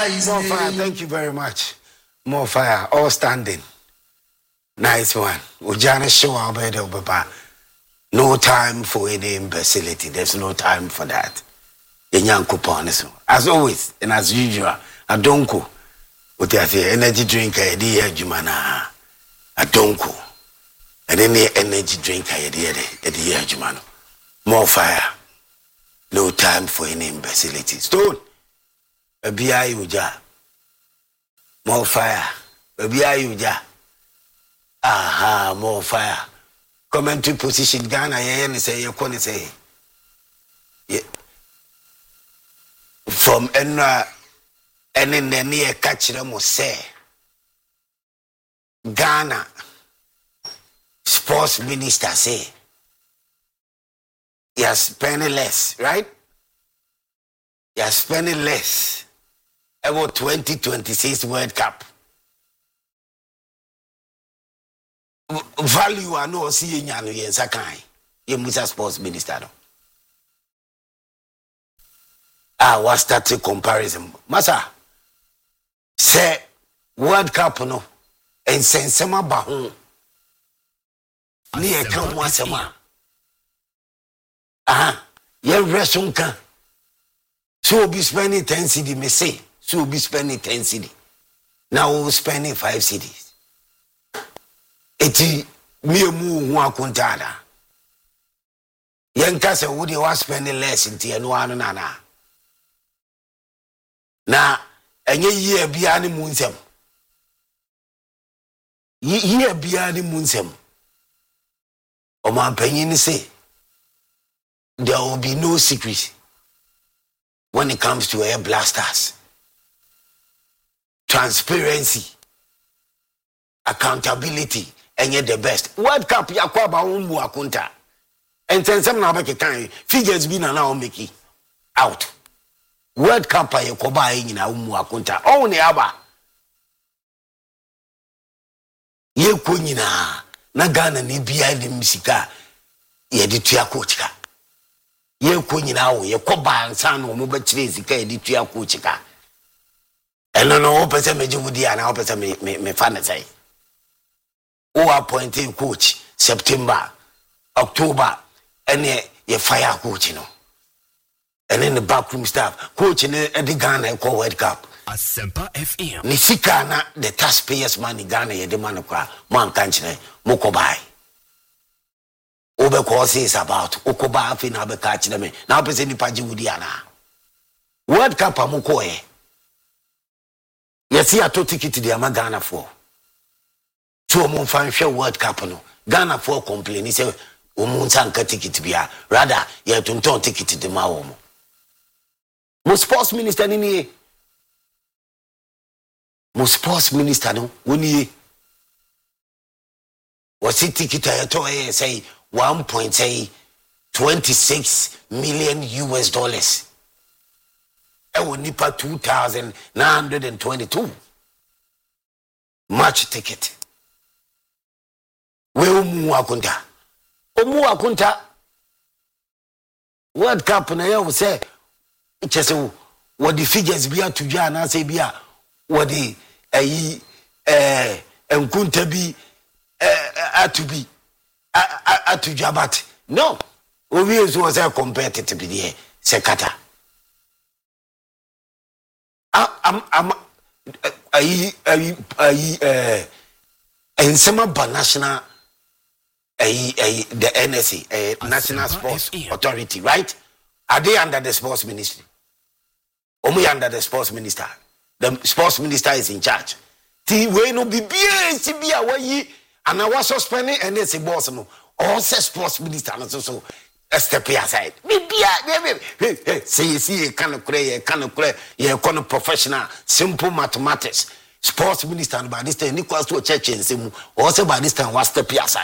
his More name. fire, thank you very much. More fire, all standing. Nice one. Ujana show our bed over. No time for any imbecility. There's no time for that. As always, and as usual, I don't go. What I say, energy drink, I did Jumana. I don't go. And any energy drink, I did Jumano. More fire. No time for any imbecility. Stone. A BI Uja. More fire. A BI Uja. Aha, more fire. Commentary position Ghana, say, you're going to say. From any near catch them say Ghana sports minister say you're spending less, right? You're spending less about 2026 World Cup. Value I know see in Sakai, you Mr. Sports Minister. Was that a comparison? Masa, say World Cup no, and Sensema Bahon. Near come once a month. Your restaurant can. So be spending 10 cedi, me say. So be spending 10 cedi. Now we'll spending 5 cedis. Eti me mu wa kuntada. Yanka se would you was spending less in tea and one nana. Na enye year bia ni munsem. Year bia ni munsem. O man penyin say there will be no secret when it comes to air blasters. Transparency, accountability, and yet the best. World Cup yakwaba umbu akunta. And then some na beke kan figures be na now make it out. World Cup yakwaba nyina umbu akunta. Oh ne aba. Ye ko nyina na Ghana ni bia de musika ye de tua coachka. Ye ko nyina wo ye ko ba ansa no mo ba kire sika ye de tua coachka. Eno no opese meji wudi ana opese me fa na sai. O appointed coach September, October, and ye fire coach no. And then the backroom staff coach in the Ghana call World Cup. Asempa FM. Nisika na the taxpayers money Ghana ye demand kwa man kanchine mokobai. Obe ko says about okoba afi na be catch them. Now pese ni paji wudi ana. World Cup amukoe. Yes, I took ticket to the Ghana for. So mon fan share World Cup no. Ghana for complain. He say omunsanka ticket bia. Rather, you have to turn ticket to the mawomo. Mo sports minister ni Mo sports minister no woni was it ticket to say 1.26 million US dollars. I will nipa 2,922 match ticket. We umu akunta World Cup na ya say chese what the figures be to ja na say bia what the enkunta bi atubi atuja but no obvious was a competitive there sekata ensema ba national the NSA National Sports Authority, right? Are they under the sports ministry? Omu under the sports minister. The sports minister is in charge. Ti we no bibia sibia wayi and I was suspending NSA boss no all sports minister no so step aside. Bibia see kind of cray you kind of professional simple mathematics. Sports minister by this time equals to a church and say also by this time was step aside.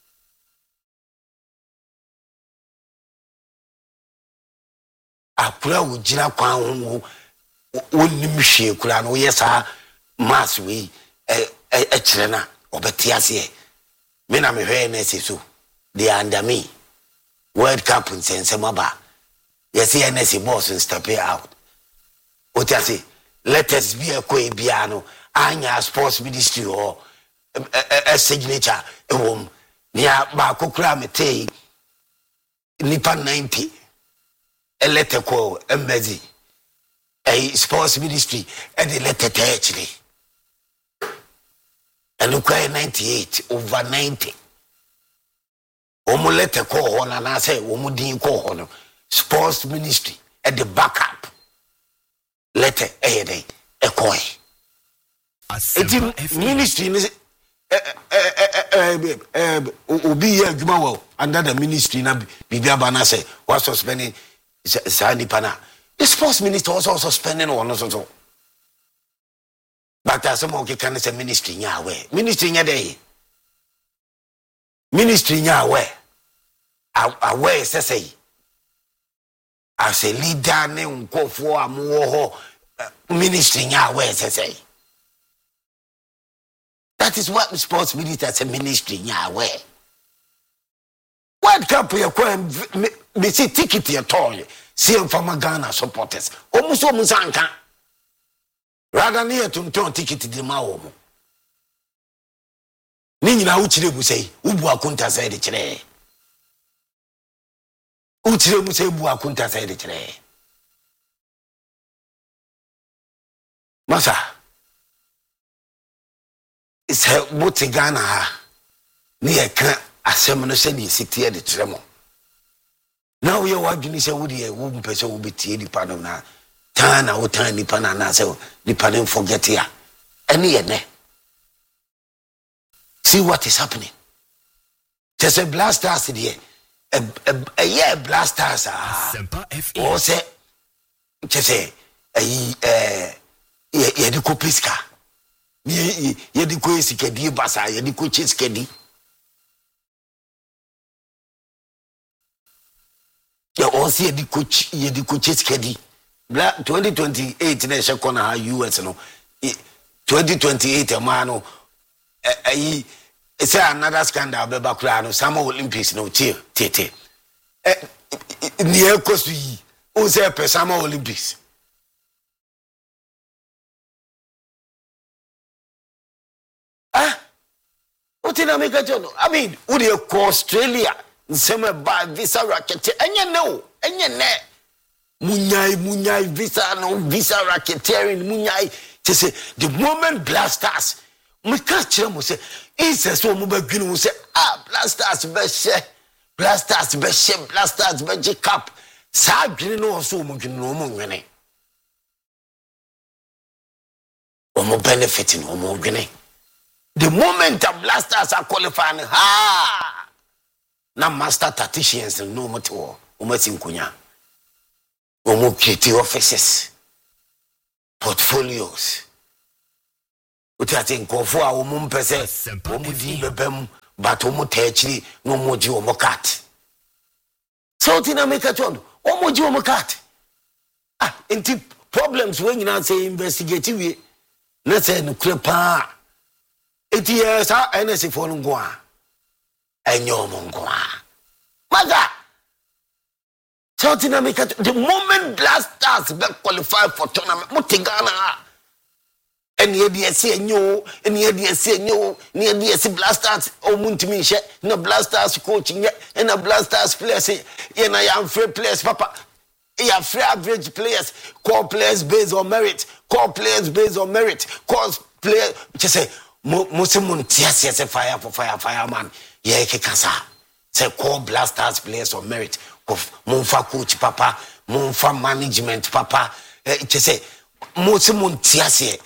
Akura ujina kwa unimshie kura no yesa mass we chirena obetiase me na me hwe na so they under me World Cup in Semaba yes NSC boss and step out otiase let us be a biano anya sports ministry or a signature home near Bakukra Mete Nipa 90 a letter call Mbezi a sports ministry and a letter actually and look 98 over 90 Omo letter call on and I say Omo din call on sports ministry at the backup letter a coin. It's ministry obi ye adwuma wo under the ministry na bibia bana say was suspending Sandy Pana. The sports minister also suspending one so. But as some okay can say ministry nya we. Ministry nya dey. Ministry nya we. Aware say as a leader ne nkofo amuwo ho ministry nya we say. That is what sports minister as a ministry nya we. World Cup you go me see ticket your toy. See from Ghana supporters. Almost anka. Rather near to turn ticket the maomo. Nina uchire bu say ubu akunta say de kire. Uchire mu say ubu akunta say de kire. Masa. It's a bote Ghana ha. Ni e kan asem no se ni sitie de kire mo. Now you are doing say would you won't person will be tea the panel now. Turn out turn the panel now so the panel forget here. Any ne. See what is happening. Just a blasters here. A year blasters or say just say the copiska. Ye the coiskedi basa, ye the coaches kedi. You all see the coach, ye the coaches kedi. 2028 na shakona US no. 2028 a man it's another scandal be bakura no Summer Olympics no tete. Near cost we o say per Summer Olympics. What in America John? I mean, would you call Australia? Summer bad visa racket and you know, and you ne munyai visa no visa racketeering munyai to say the moment blasters we catch them say it's a so mobile say blasters be cap sa green no so mo nwene omo benefiting omo gwene the moment the blasters are qualifying na master tacticians no moto umatinkunya omo create offices portfolios uti atin kofo a omo mpese omo di bebem but omo techiri no moji omo cat so tina make a chon omo ji omo cat enti problems when you say investigate we na say no krepa eti sa NSC for ngwa enyo mongwa maga so tina make the moment blasters be qualify for tournament mutigana and ye dey say enyo and ye dey say enyo ne dey say blasters o muntimi hye na blasters coach nye na blasters players ye na yam free players papa ya free average players core players based on merit core players based on merit core player just say Musimun tiasi say fireman ye kasa say core blasters players on merit of Munfa coach papa Munfa management papa just say Musimun tiasi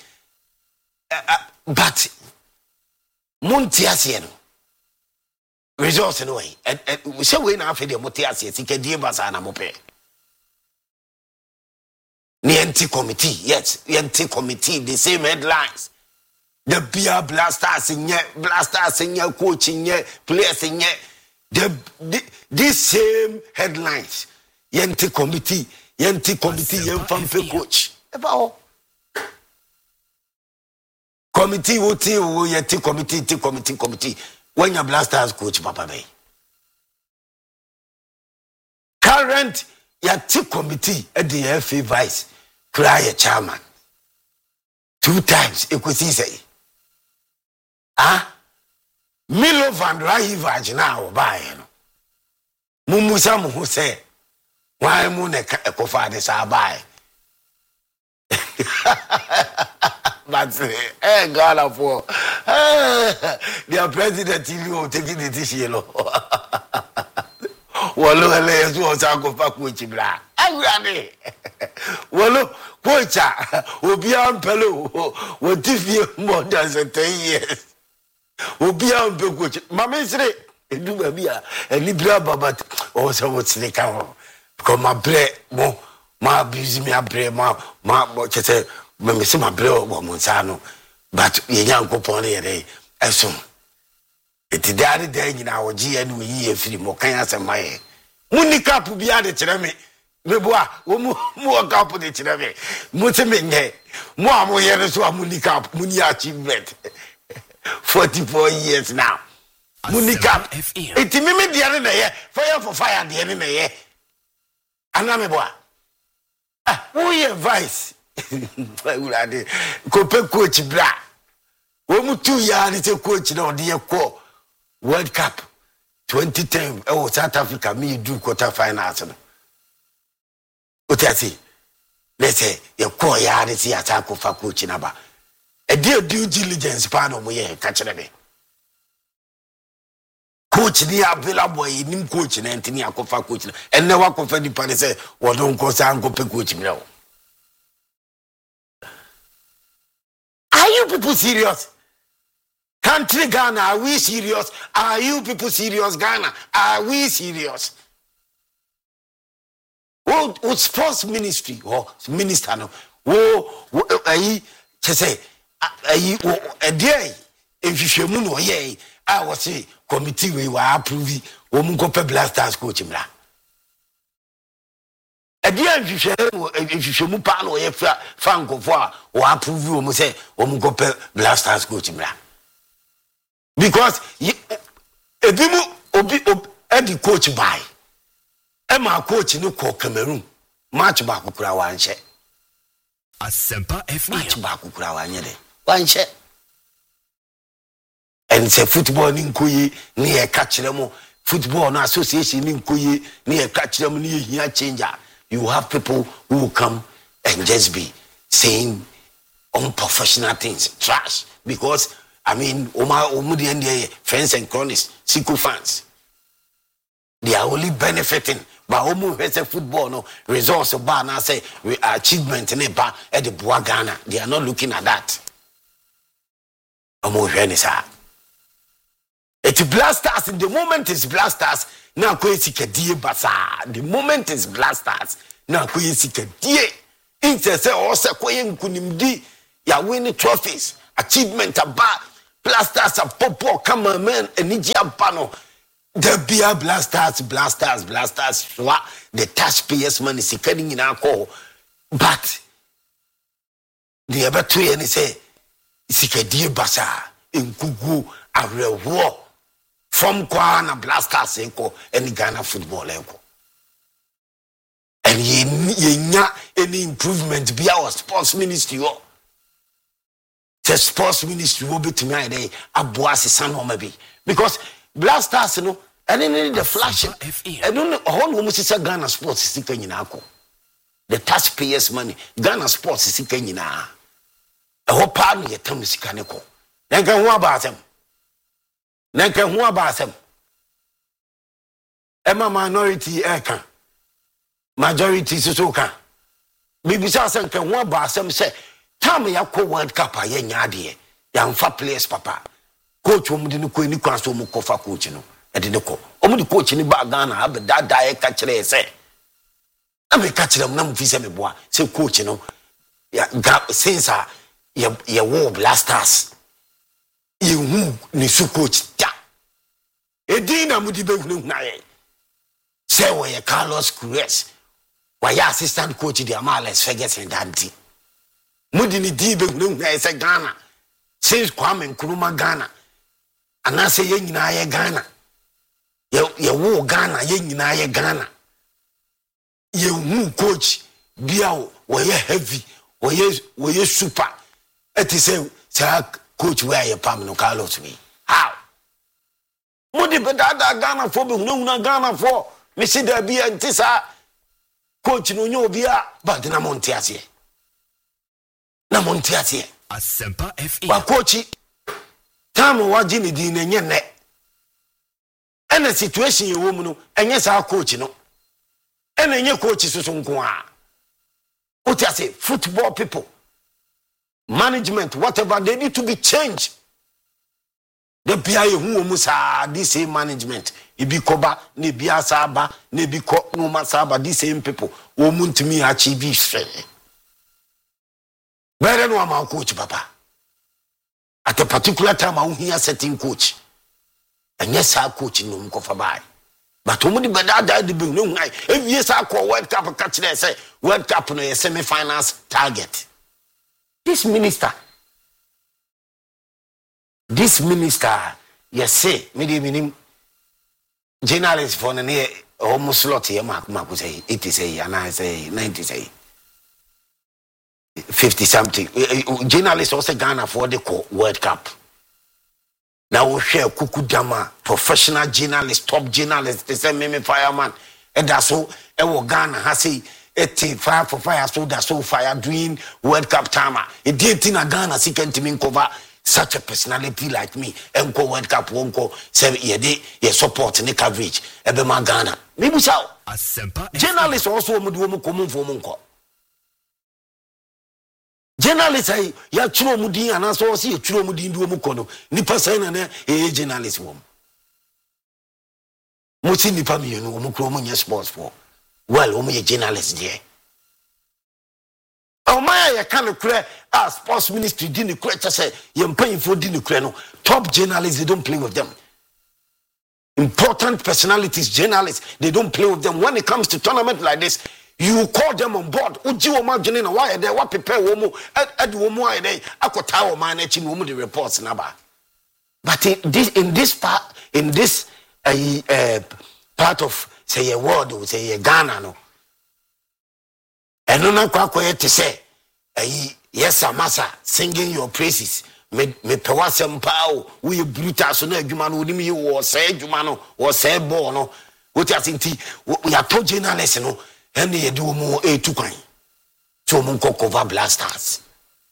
but mun tiasi no results anyway we say we na afede motiasi sikedi basa na mope ni NT committee yes NT committee the same headlines. The beer blasters in your coaching your players in your this same headlines. Yenti committee, Yemfampe coach. About committee what Yenti committee. When your blasters coach Papa Bay. Current Yenti committee at the FA vice, cry a chairman. 2 times ekusi say Milo van Rahivaj now buy no mumusa mu ho say why mu ne ekofa de sa buy but God for their president will take the decision Wallo ele so sakofa coach bra awurade wallo coacha obi ampelo wo tifie more than 10 years obi ampe coach mama sire edu ba bia eni bra baba o so what sneak out because my bre mo ma busy me abre ma chese me se ma bre o mo nsa no but ye nyankopon ye dey eso eti dade dey nyina wo gi anu yi efiri mo kan asemaye muni cap bia de kire me meboa wo mu cap de kire me muti me nye mo amo ye so amuni cap muni achievement 44 years now muni cap eti me de na ye fire for fire de na ye ana meboa who ye vice urade ko pe coach bra wo mu 2 years ni te coach na ode ye ko World Cup 2010 South Africa me do quarter finals no otati let's say you call ya de see attack for coach na ba e due diligence pa no mo ye ka kire me coach ni available nim coach na ntini akofa coach na enne wa kofa di pa de say wo don ko sa anko pe coach mi o are you people serious? Country Ghana, are we serious? Are you people serious? Ghana, are we serious? What sports ministry or minister no? Say a day if you no ye, I was say committee we were approve Womunkope Blasters coach mla. A day if you mupano ye fan go for or approve you say Womunkope Blasters coach mla. Because ebimu obi edi coach by Emma coach no ko Cameroon match back kura wanche Asempa FM match back kura wanye de wanche and say football ni nkoyi ni e ka kire mo football no association ni nkoyi ni e ka kire mo ni hia changer you have people who will come and just be saying unprofessional things trash because I mean, friends and cronies, Siku fans. They are only benefiting by almost football, no results of bar now say achievement in a bar at the Ghana. They are not looking at that. It's Blasters, in the moment is Blasters, now Koyesika die Basa. The moment is Blasters, now Koyesika die. Interse also Koyen Kunimdi, ya winning trophies, achievement about. Blasters a popo come on man and Nijia Pano. The beer blasters, the taxpayers' money is coming in our call. But the other two and say, Sikadi Basa in Kugu, a real war from Kwana Blasters Enko and Ghana football Enko. And ye any improvement be our sports ministry. The sports ministry will be to me today. Abuasi son maybe because Blasters, you know, and then the flash. I don't know how much is Ghana sports is in Ako. The taxpayers' money, Ghana sports is in a whole part of your term is canonical. Then can who about them? Then can who about them? Emma minority eka, majority susuka. Bibisa can who about them say. Time ya ko World Cup aye nyaade ya mfa players papa coach omudi no ko ni kwaso mu kofa coach no e de ko omudi coach ni ba Ghana abeda da e ka kire se am ka kire na mfi se meboa se coach no ya since ya war Blasters ye hu ni su coach ta e dina mudi be hu na ye se wo ye Carlos Cruz wa ya assistant coach di Amales Ferguson danti Mudini dibe na ese Ghana since Kwame Nkrumah Ghana anase ye nyina ye Ghana ye wo Ghana ye nyina ye Ghana ye hu coach bia wo ye heavy wo ye super It is a coach where you pam no Carlos me. How? Mudi bedada Ghana for no Ghana for me see there be and tisa coach no nyo bia but na montiasie. Na montiasie. Asempa FE. Wa coach time wa jini di na nye ne. Any situation you woman no enye sa coach no. Ene nye coach susu nko a. What I say football people management whatever they need to be changed. The PIA who musa this same management ibi koba ne bia saba ne bi ko no masaba these same people wo muntimi achieve fe. Better no am coach papa. At a particular time I hear certain coach. And yes our coach no mkofa bai. But omo di beda the be no ngai. If yes I call World Cup catch there say World Cup no semi-finals target. This minister, yes, say, meaning journalist for the near almost slot here, Mark say 80 say, and I say 90 say 50 something. Journalists also Ghana for the World Cup. Now we share Kuku Dama, professional journalist, top journalist, they say me fireman, and that's so Ghana has say 85 for fire, so that's so fire doing World Cup timer. It didn't in a Ghana second to me cover such a personality like me. Enko World Cup won't go 7 year day, ye support in the coverage. Ebema Ghana. Maybe so. Journalists also would come for Munko. Journalists say, ya true mudi and also see a true mudi do mukono. Nipa sign and a journalist woman. Musi nipa mi no mukromo sports for. Well, only a journalist there. Oh my, I can't clear as sports ministry didn't clear. Just say you're paying for didn't clear. No top journalists, they don't play with them. Important personalities, journalists, they don't play with them. When it comes to tournament like this, you call them on board. Uji wo margin na why they what prepare womu ed womu ay dey akota wo man echi womu the reports naba. But in this part of say a word or say a Ghana no. And no na to say yes amasa singing your praises. Me pewasem pao we brutal so na adwuma no onim yi wo say adwuma no wo say ball no. What you think we are to journalists no and they do more to kwan. So mun ko cover blasters.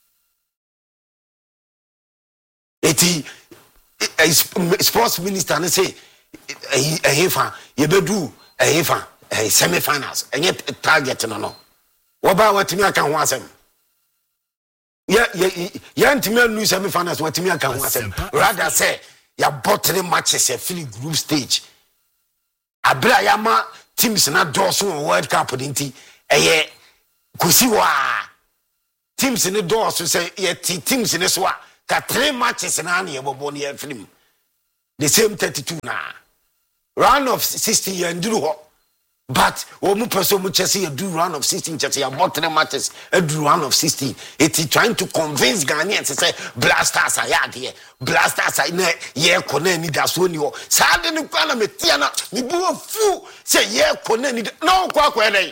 Eti sports minister and say efa ye bedu efa semi-finals and yet target no. What about what me aka ho asem? Yeah, ntimi lose semi-finals what me aka ho asem. Rather say ya bottle matches a fully group stage. Abra yama teams na doors on World Cup dinti kusiwa teams in the doors say teams in this wa ka 3 matches na na yebobo na film the same 32 na round of 16 and do but omu person mu chese you do round of 16 chese ya bought 3 matches and do round of 16 it trying to convince Ghanaians to say blasters are here blasters are na ye kona ni da so ni o sa de ni kwa na metia na me bu fu say ye kona ni no kwa dey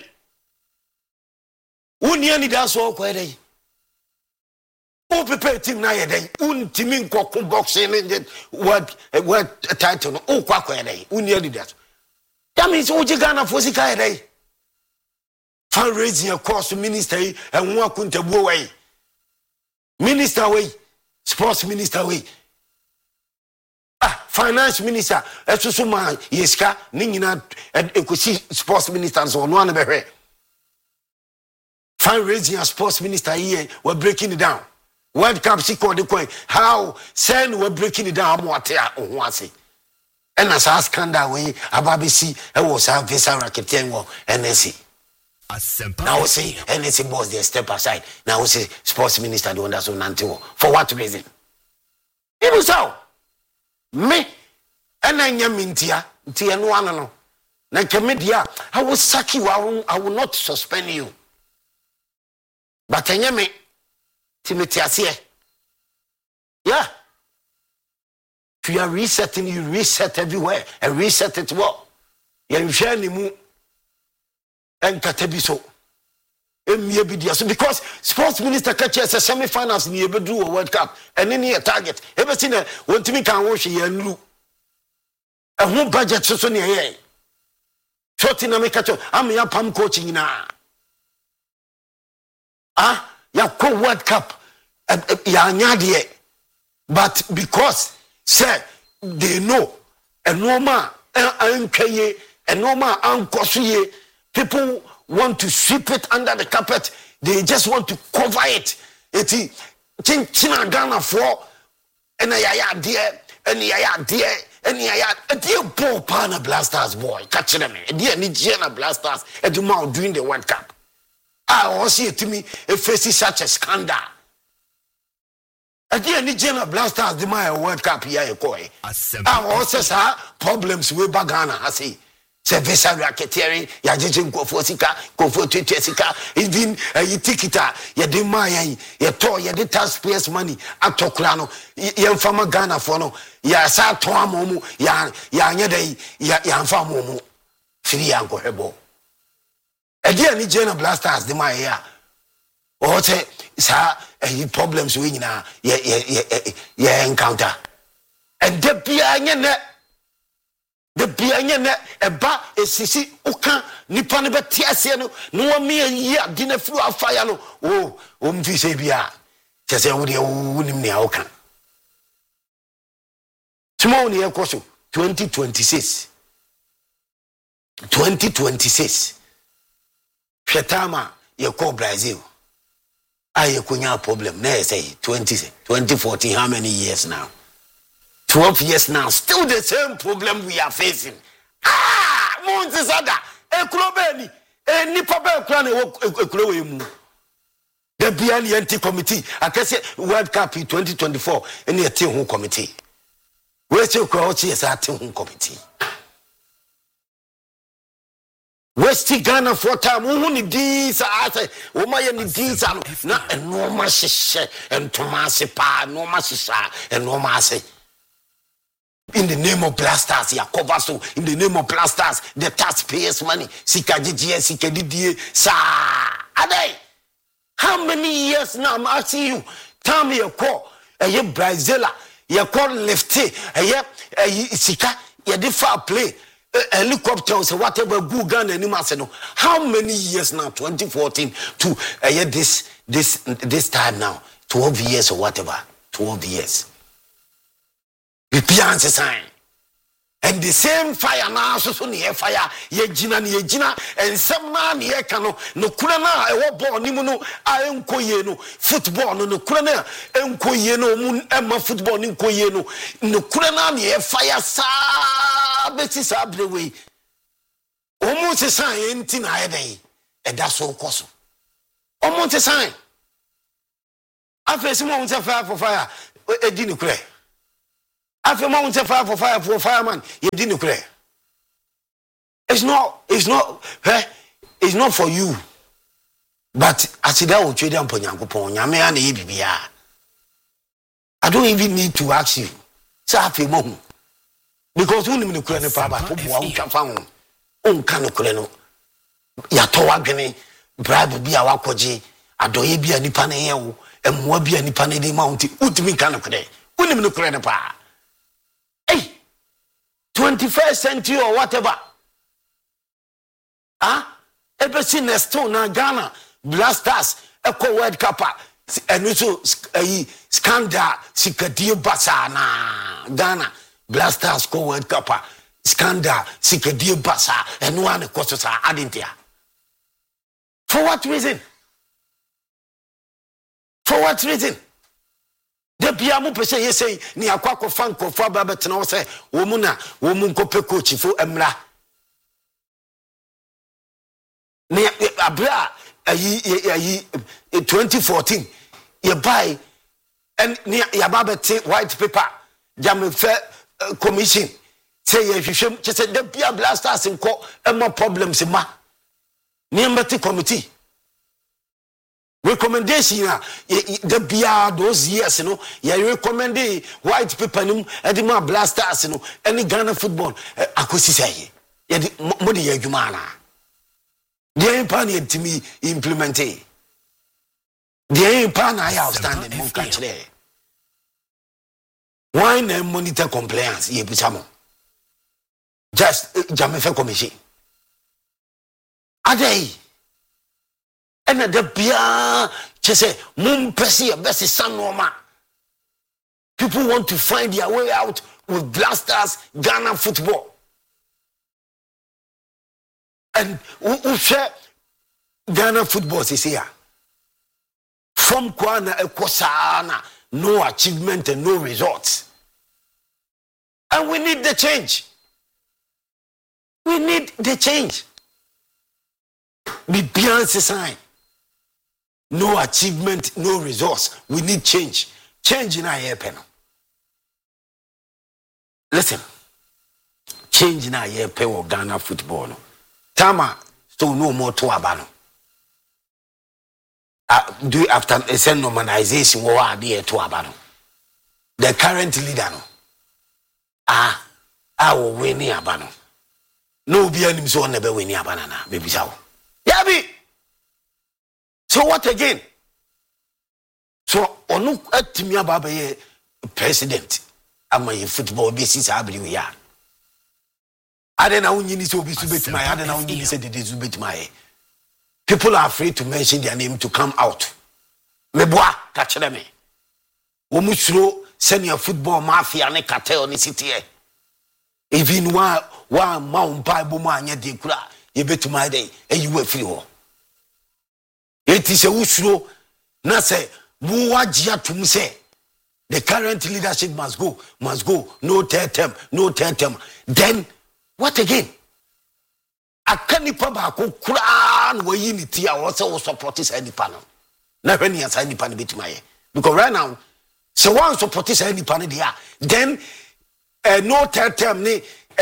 unia ni da so kwa dey o prepare team na ye dey untimi nkoko boxing and what title no o kwa dey unia ni da. That means Oji Ghana for Sika day. Fundraising a course minister and one couldn't away. Minister way, sports minister way. Finance minister, Esusuma, Yeska, Nina, and Ekusi sports ministers on one of the fundraising a sports minister here, we're breaking it down. World Cup, she called the coin. How send we're breaking it down, what they are, and as I scandal way, Ababisi, I was a visa racketeering war, NSC. Now we say NSC boss, they step aside. Now we say sports minister don't understand until for what reason? It was so. Me, and I am Mintia, Tia no one no. Like a media, I will sack you, I will not suspend you. But I am me, Timothy Asie. Yeah. If you are resetting, you reset everywhere and reset it well. You share ni mu and katebiso. So because sports minister catch us semi-finals in the World Cup and any target. Ever seen a one to me can wash a new a whole budget so near here. Short in America, I'm your palm coaching now. Ya co World Cup, ya nyadie. But because say they know a normal and normal and people want to sweep it under the carpet. They just want to cover it. It's China Ghana for and I dear and I dear and I dear ball partner blasters boy catching them a dear Nigerian blasters at the mouth during the World Cup. I also see it to me if faces such a scandal. A dear Nigerian blasters the my World Cup here koi. I also saw problems with Bagana. I see. Se vesa raketeri ya jeje nkofo sika kofo twetwe sika even yitikita ya de mayan ya to ya de taxpayers money atokura no ya mfama Ghana for no ya sa to amomu ya anya dai ya mfa amomu firi ya nkohebo e dia ni Jena Blasters de maya o te sa problems we nyina ya encounter and de bia anya na the bianye na eba esisi uka nipa ne beti ase no no me yi adi na fru afaya no o mfi se bia chese wo de wonim ne awka tomorrow ne ekoso 2026 Fetama ye ko Brazil aye kunya problem na say 2014 how many years now 12 years now, still the same problem we are facing. Monzada, Ekrobeni, Nipa Bekran, Ekroemu. The BNT committee, I can say World Cup 2024, and the team committee. Where's your crowd? Yes, our team committee. West Ghana for time, who need these? I say, oh my, need these are not enormous and Tomasi Pa, enormous and enormous. In the name of blasters, Yakovaso, in the name of blasters, the taxpayers' money, Sikajiji, Sikadidi, sa. How many years now? I'm asking you. Tell me a call. A ye Brazila, you call lefty, a ye Sika, ye defa play, helicopters, whatever, Google and Nimaseno. How many years now? 2014 to a year this time now, 12 years or whatever, 12 years. Pianse sign and the same fire now so near fire ye jina and some man ye cano no kurana e wo ball ni mu no enkoye no football no kurana enkoye no mun emma football ni enkoye no kurana ni e fire sa beti sa brewe omo se sign enti na ye den e da so koso omo se sign afesi mo se fire for fire e di ni kure after mountain fire for fireman, you didn't cry. It's not for you. But as it will trade on Ponyankopon, Yamean Ebia. I don't even need to ask you. Safi Mom. Because only the Kurana Papa, who can found Unkano Kureno. Yatoa Gene, bribe be our koji, Adoe be any paneo, and Mobi any panade mountain, Utimi Kanokre, Unim no Kurana Pa. 21st century or whatever. Ever seen a stone na Ghana blasters Eco World Cup and also a scandal Sikadio Basa na Ghana blasters co World Cup scandal Sikadio Basa and one courses are adding there. For what reason? For what reason? The Piamu Pese, ye say, ni akwako fanko for Babet no say, womuna, womunko pekochi for Emra. Ni abra 2014, ye buy and ni yababete white paper, jam fair commission. Say if you should just say the Pia blasters in court and more problems in ma. Ni mbati committee. Recommendation the bia those years you know you recommend white people and the blasters you know any Ghana football akosi say ye modi adwuma na The impan yet to me implement it. The impan I outstanding mon catch there. Why na monitor compliance ye bisamo? Just Jamefe commission. Adey. And the bia chese mum pesi e best san normal. People want to find their way out with blasters, Ghana football. And who share Ghana football is here. From Kwana Ekosana, no achievement and no results. And we need the change. We need the change. Be beyond sign. No achievement, no results. We need change. Change in our hairpin. Listen. Change in our hairpin of Ghana football. Tama, so no more to abano. Do after a send normalization or idea to abano. The current leader no. I will win near abano. No be any so never win near banana, baby sao. Yabi. So what again? So onu atimi ababa ye president ama ye football basis abri we ya. Ade na unyini so obi subetuma ya, ade na unyini se dede subetuma ye. People are afraid to mention their name to come out. Meboa ka kire me. Wo musuro senior football mafia ne cartel ni city e. Even wa mount bible ma anya de kura ye betuma dey eyiwa free ho. It is a usuro na say bu wajia tum say the current leadership must go, no third term. Then what again? Akanipa ba ko kura no yi ni ti a wo say wo support this nipa no. Na hwe ni asa nipa no betima ye. Because right now so one support this nipa no dia, then no third term ni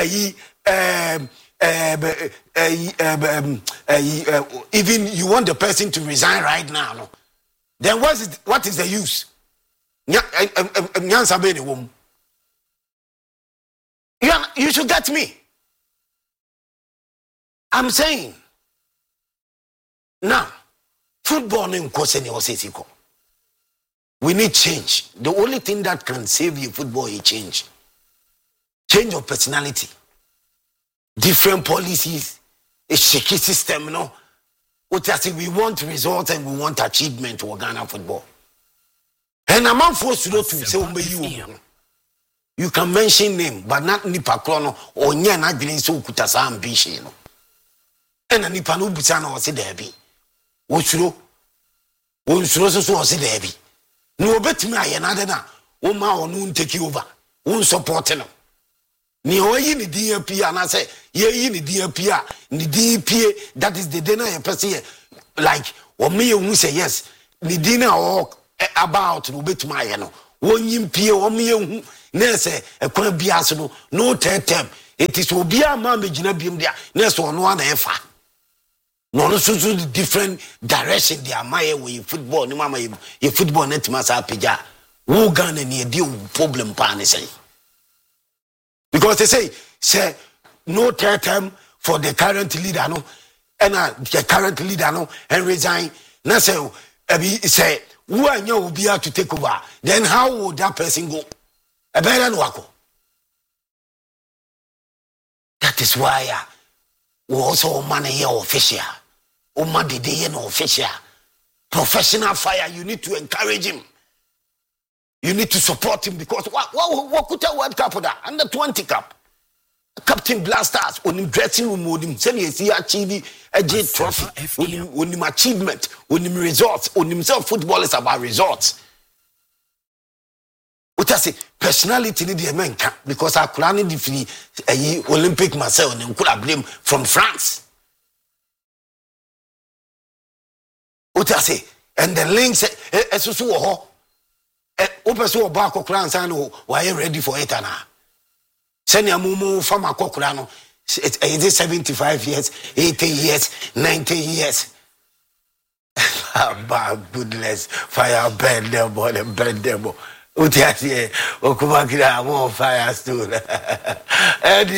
even you want the person to resign right now, no? Then what is the use? You should get me. I'm saying now, football in Koseni. We need change. The only thing that can save you football is change. Change of personality. Different policies, a shaky system, no. What I say, we want results and we want achievement to Ghana football. And I'm not forced to say, you can mention name, but not Nipa Krono or Nyana Green so Kutasa ambition. And a Nipano Busano was a derby. Wonsulo so was a derby. No bet me, another now. Oma or noon take you over. Won't support him. Ni oyi ni DPA and I say ye ni DPA ni DPA, that is the dinner you person like or me who say yes ni dinner or about no bet my no one yimpie or me who na say e kwa bias no third term. It is obi a ma megina biem dia na so no na efa no so different direction dia my way football ni mama ye football net masa apija wo Ghana ni e di problem pa ni say. Because they say no third term for the current leader, no, and the current leader, no, and resign. Now say who are you will be able to take over? Then how would that person go? A better wako. That is why we also money here official, money day no official, professional fire. You need to encourage him. You need to support him because what could a World Cup that under 20 cup? Captain Blasters on him dressing room with him saying he achieve a J trophy on him achievement, on him results, on himself football is about results. What I say personality need the men because I could defeat a Olympic myself and could have blame from France. What I say and the links open so back of clans and why ready for it now. Send your mumu from a cocrano. It is 75 years, 80 years, 90 years. Goodness, fire burn them, boy, burn them. Utiasie, Okumakira, more fire stone. Eddie,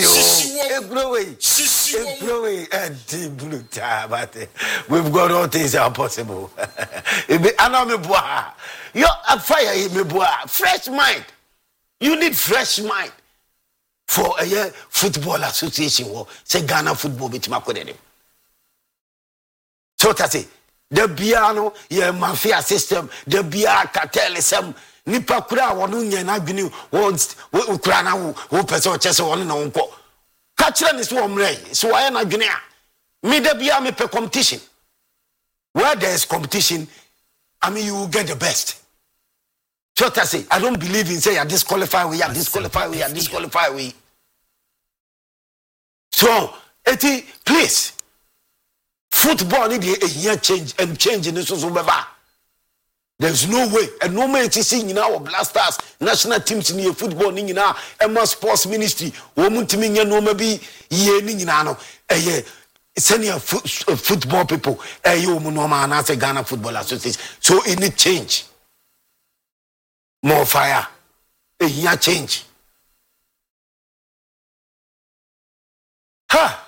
blowing, and blue tab. We've got all things are possible. You're a fire, fresh mind. You need fresh mind for a year football association war. Say Ghana football with Makodeni. So that's it. The piano, your mafia system, the BR cartelism. Nipa kura wonu nya na adwene wo kura na wo pese o chese wonu na wonko ka kire ni so omre so why na adwene a me da bia me pe competition where there is competition I mean you will get the best. So I say I don't believe in say you disqualify we disqualify we. So please football need a change and change in so beba. There's no way. And no man to see in our Blasters, national teams in your football, in our Emma Sports Ministry, woman to me, no maybe ye ninano, senior football people, you Munoma and as a Ghana Football Association. So it need change. More fire. A year change. Ha!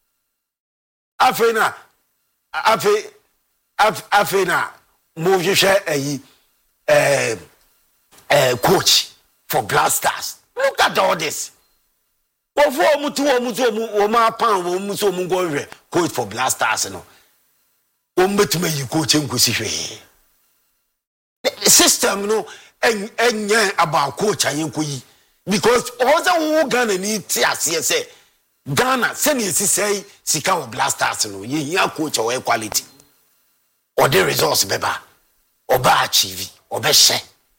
Afena. Move you share a coach for Blasters. Look at all this. Coach for Blasters, no. You coach him the system, no, and about coach and because all the Ghana need say Ghana send you say Sika Blasters, no, you coach or quality. Or the resource beba or ba achieve or be share.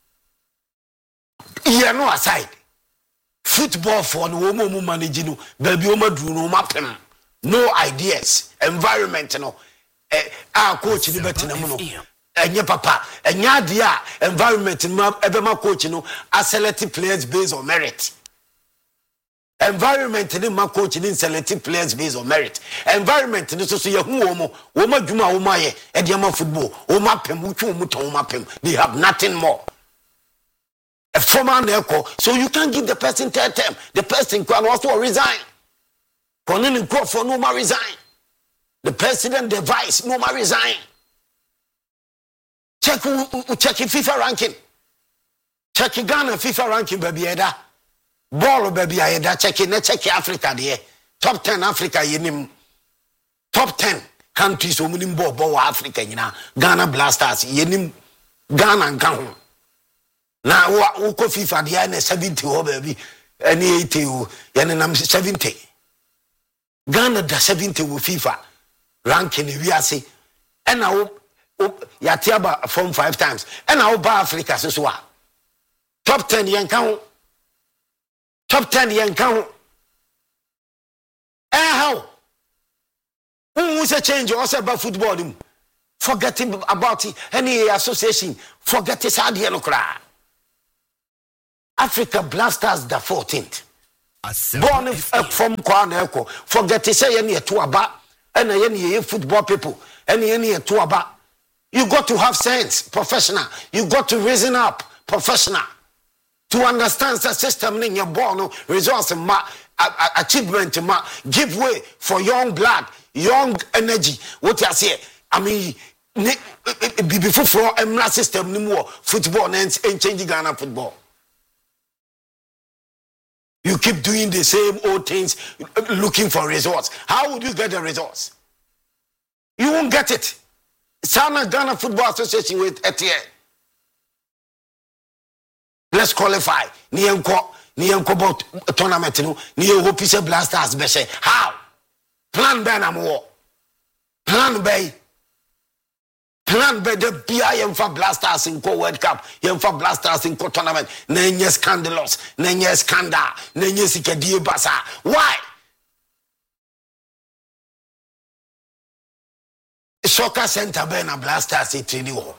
You no aside football for no woman managing no baby oma do no mapem no ideas environment no our coach ni betina mu no enye papa enye dia environment no ebema coach no select players based on merit. Environment ni ma coach ni selecting players based on merit. Environment ni so ye hu wo ma dwuma wo ma ye e de ma football wo ma pem wo twu wo ton ma pem. They have nothing more. A former neko, so you can't give the person third term. The person can also resign. Konin go for no ma resign. The president, the vice, no ma resign. Check FIFA ranking. Check Ghana FIFA ranking baby eda. Ball baby ayeda check Africa there. Top 10 Africa yenim. Top 10 countries omunim ball Africa yina. Ghana Blasters yenim Ghana and Ghana. Na wo ko FIFA there na 70 ho baby. Any 80 o yana nam 70. Ghana da 70 wo FIFA ranking we ase. And now yatiaba from 5 times. And now ba Africa so top 10 yen kan. Top 10 yen kan. How? Who was a change also about football? Forgetting about it, any association. Forget it. Africa Blasters the 14th. Born from Kwaneko. Forget to say any to about any football people. Any to about. You got to have sense, professional. You got to reason up, professional. To understand the system in your born resource achievement give way for young blood, young energy. What you say? I mean, before for a system no more football and changing Ghana football. You keep doing the same old things, looking for results. How would you get the results? You won't get it. Sana Ghana Football Association with ETA. Let's qualify. Niyanko about tournament no. Niye hope say Blasters be say how? Plan B na mo. Plan B the BIM for Blasters in World Cup. Yem for Blasters in tournament. Nenye scandalous. Nenye scandal. Nenye sikadie basa. Why? Soccer center be na Blasters in training hall.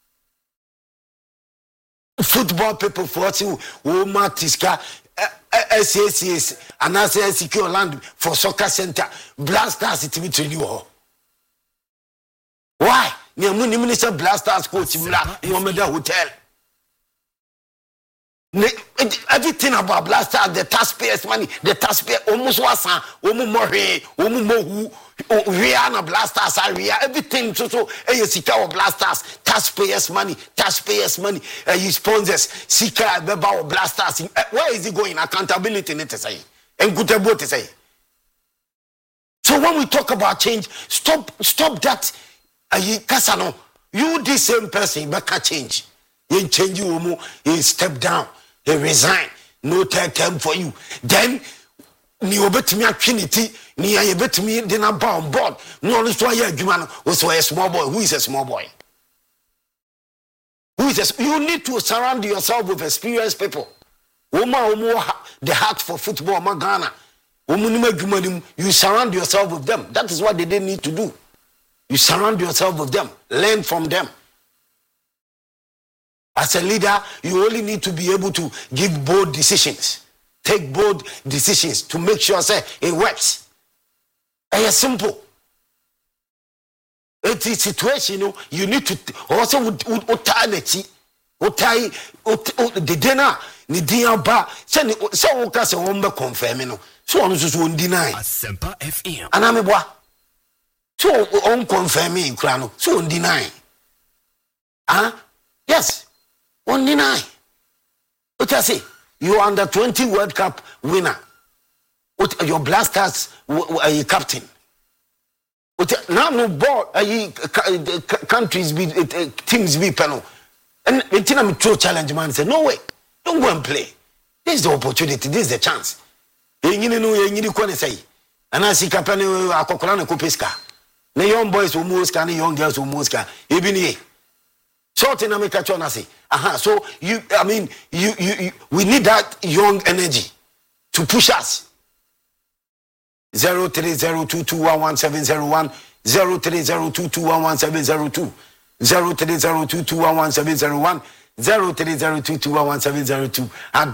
Football people for you, Woma Tiska, SACS, and SACS land for soccer center. Blasters it me training hall. Why? Minister Blasters coach Mula, Mohammed Hotel. Everything about Black Stars, the taxpayers' money, the taxpayer almost was almost more Rihanna Black Stars, everything so Sika Black Stars, taxpayers' money, you sponsors Sika Beba Black Stars. Where is it going? Accountability, need to say, and good about to say. So when we talk about change, stop that. Kasano, you the same person, but can't change. You change you, you step down, you resign, no time for you. Then ni obetimi atweniti ni ya betimi de na ba on board no no so ya adwuma no so a small boy. Who is a small boy? You need to surround yourself with experienced people. The heart for football Ghana. You surround yourself with them. That is what they didn't need to do. You surround yourself with them, learn from them. As a leader, you only need to be able to give bold decisions. Take bold decisions to make sure say it works. And it's simple. It's a situation, you need to also the dinner, the dinner bar, so confirm, so on so deny. Asempa FM. And I'm a so on confirming, Crano, so on deny. Yes, on deny. What I say? You are under 20 World Cup winner. What your Black Stars captain? What now no ball? Countries be teams be panel. And until I'm throw challenge man say no way, don't go and play. This is the opportunity. This is the chance. You know say. And I see captain akokola na kopeska. The young boys will move scan, young girls will move scan. Even here. Short in America, say. So we need that young energy to push us. 03022111701, 03022111702, 03022111701, 03022111702.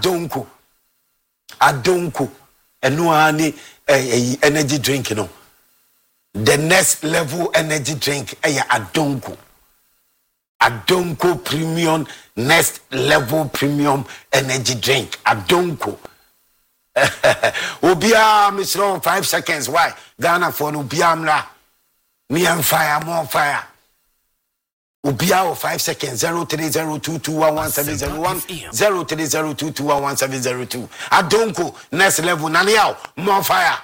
Adonko. And no energy drink, you know. The next level energy drink, Adonko. Adonko Premium Next Level Premium Energy Drink. Adonko. Obia Mr. 5 seconds. Why? Ghana for Ubiamla. Me and fire, more fire. Ubia 5 seconds. 03022111701. 03022111702. Adonko Next Level. Naniao, more fire.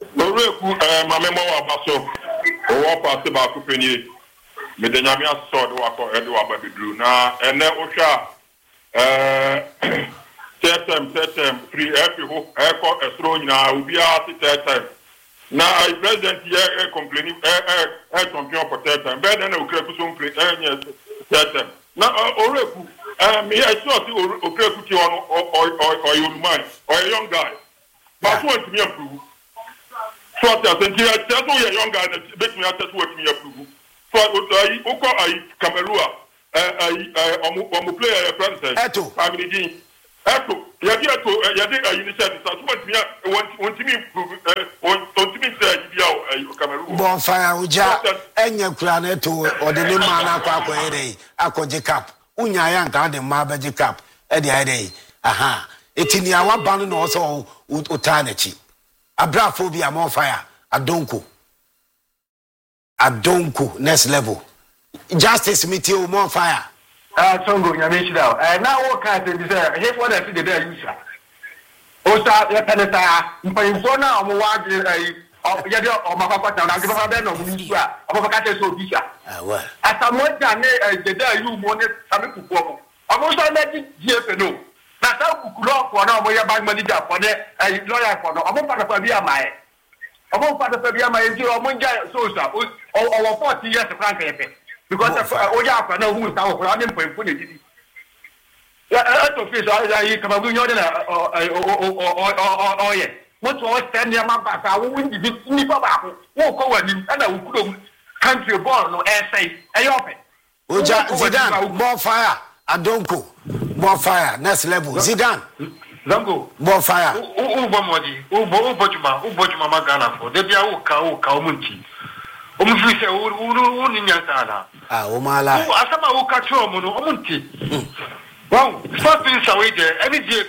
Me de nyamia sword wako edo ababidru na ene osha tetem free every ho eko esro nyina ubia ti tetem na I president here complaining champion for tetem be na okreku so free enye tetem na oreku me I saw ti okreku ti ono or you man or a young guy but want me approve so that you are young guy that make me attest what me approve. So I Camerua on player president. Eto. Family Dean. Eto. Yadi initiative. So want to me say Camerua. Bonfire uja enye kura to or the name man akwa ere akoje cap. Unya yanka de mabeje cap. E de ere. Aha. Etini awa banu no so utanechi. Abraphobia more fire. Adonko. Adonko Next Level. Justice Mitio more fire. Songo Yamishida. Now what kind of desire? Here's what I see the day user. Osa Yataneta, Mpayona, Yadi or Mapapa, and give a band of Musa, of a cattle visa. Well, as a more than the day you wanted something to perform. Almost I let it know. That's how we could offer now where bank manager for the lawyer for the part of my. About part of the my Sosa over 40 years of Frank because Oyaka no who is now running for impunity. Out of this, I come up with your or yet. What was 10 years back? I wouldn't be Nipa, walk over him, and I would country born no essay. I open. Zidane, more fire. Adonko, more fire. Next level. Zidane. Zango, more fire. Ubomodi, Ubojuma Ghana for the Biauka, Munti. Umfise, Uninyantana. Umala. Asama Ukacho, Munti. Well, first things picture with every day.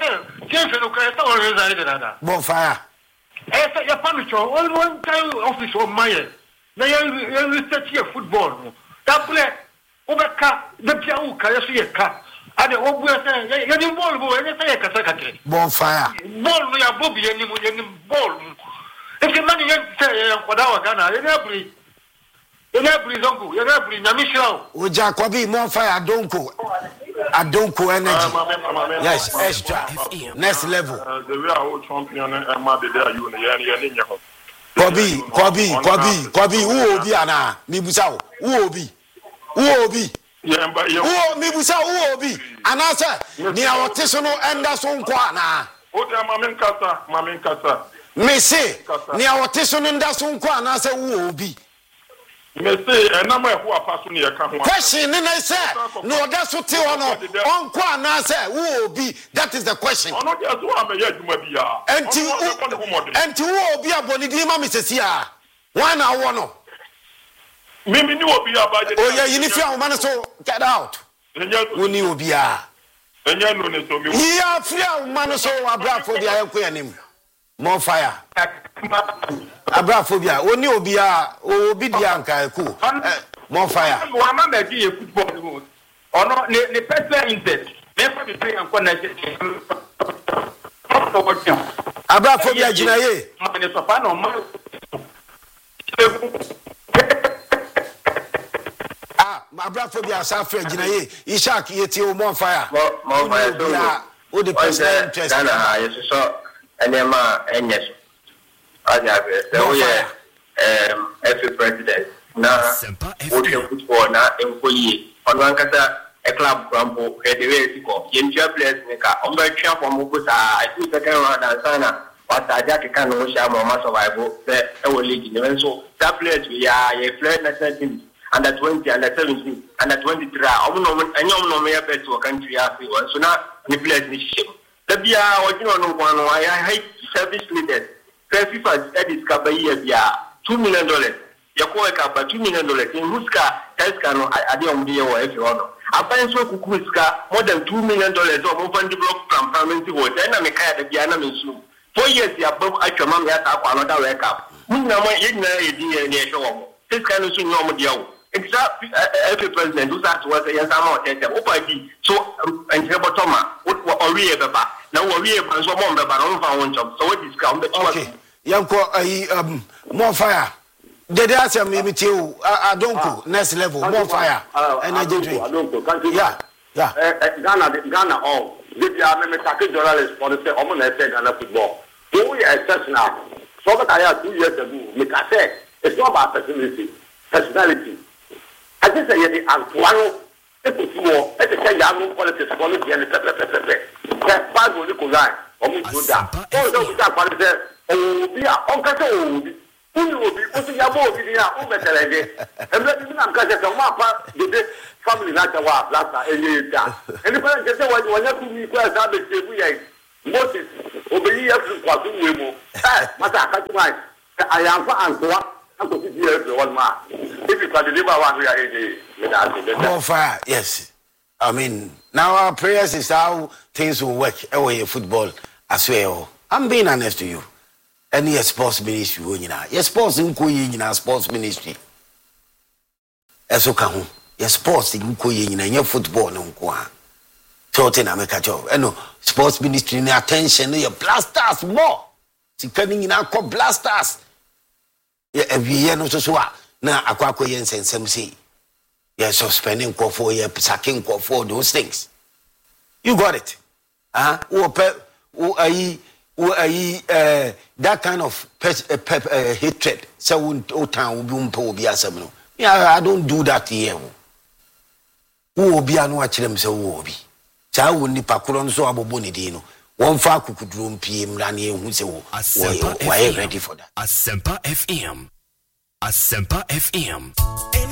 Bonfire. Your furniture, one time office of Maya. Now you research your football. That play over car, the Piauca, you see a car. And the obvious you're ball, and you say a Casacate. Bonfire. Ball, we are Bobby and ball. If the money you say, what our Ghana, you're every Namisho. O Jacobi, more fire, Adonko energy. Yes, extra. Next level. The real champion and Mabby there, you know. Kobi, who will be Anna? Mibusao, who will be? Yeah, but you Mibusao, who will be? And I said, near Otisono Anderson Kwana. Oh, Mamin Kasa. Me say, near Otisono Anderson Kwana, say, who will be? Me say, and number who are passing your question, and I said, no, that's what you want. On Kwana say, who will be? That is the question. And to who will be a Bonidima, Mrs. Sia? 1 hour. Maybe you will be about it. Oh, yeah, you need to man, so get out. When you will be a. And you know, so me. Yeah, free man, so I brought for the Ayaquanim. More fire. Abraphobia, only Obia, Obidianka, cool. More fire. One may be a football or not, the person in that. Never be playing connection. Abraphobia, Ginaye. Abraphobia, Safra, Ginaye, Ishak, Yeti, more fire. More fire. Who the person interested? Yes, so, and yes. Every president now football now employee on one kata a club grumble head the way to go. Yentia players make a umbrella from Mukusa. I think the camera and Sana, but I just can't know Shamo survival. The league so that players we are a flight national team under 20, under 17, under 23. I don't know me a bet to a country after one. So now the players need ship. The Bia or you know one I hate service leaders. FIFA discover here $2 million. You call a $2 million in Muska, Tescano, Adium Dio, or everyone. I find so Kukuska more than $2 million or more than developed from Parliament to then I'm a kind of Diana Misu. 4 years, the above actual mom has another wake up. This kind of soon normal deal. Exactly every president who's asked was a yes, I'm so and Toma, what are we ever? Now we have so more, but I don't find job. So what is come? Okay. Yanko, more fire. Did I say maybe to Adonko next level, more fire. And I did yeah. Ghana, all. Did you have a tackle journalist for the Ghana football? Do we assess now? So that I have 2 years ago, make I say, it's not about personality. I just say, the Antoine, it's more, it's a young politics, quality, and the bad will look like, almost do that. Oh, without quality, oh, we are on Cato. Who will be putting your body in our better idea? And let me not catch a map, the family like a wild last year. And if I just say what you want to be, because I will say, Moses, obey what we will. Mata, I am for Antoine. I'm going to be here one man. If you can deliver one, we are more fire, yes. I mean, now our prayers is how things will work away in football as well. I'm being honest to you. Any sports ministry, yes, sports in Kuyin, sports ministry. As you come, yes, sports in Kuyin, and your football, no qua. Tottenham, I catch up. No sports ministry, no attention, your blasters more. See, coming in our blasters. Yeah, every year, no so. Now, Aquako Yens and some say, yes, suspending for year, sacking for those things. You got it. That kind of hatred. So, yeah, I don't do that here. Who will be an watch them so will be. Child will nip a colon so abonidino. One far could room PM Rani who say, why ready for that? Asempa FM.